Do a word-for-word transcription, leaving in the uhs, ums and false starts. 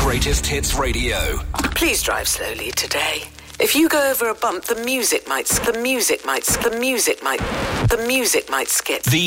Greatest Hits Radio. Please drive slowly today. If you go over a bump, the music might, the music might, the music might, the music might skip. The